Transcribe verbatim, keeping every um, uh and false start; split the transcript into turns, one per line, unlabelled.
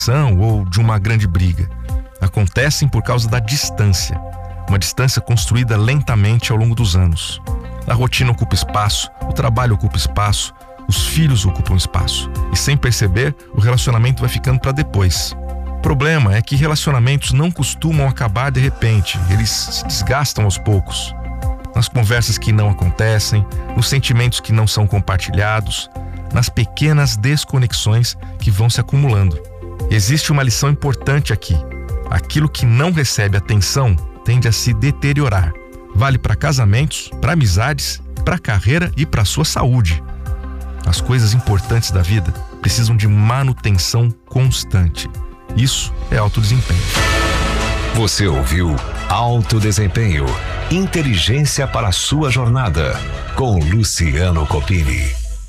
ou de uma grande briga. Acontecem por causa da distância, uma distância construída lentamente ao longo dos anos. A rotina ocupa espaço, o trabalho ocupa espaço, os filhos ocupam espaço. E sem perceber, o relacionamento vai ficando para depois. O problema é que relacionamentos não costumam acabar de repente, eles se desgastam aos poucos. Nas conversas que não acontecem, nos sentimentos que não são compartilhados, nas pequenas desconexões que vão se acumulando. Existe uma lição importante aqui. Aquilo que não recebe atenção tende a se deteriorar. Vale para casamentos, para amizades, para carreira e para sua saúde. As coisas importantes da vida precisam de manutenção constante. Isso é alto desempenho.
Você ouviu Alto Desempenho, inteligência para a sua jornada, com Luciano Copini.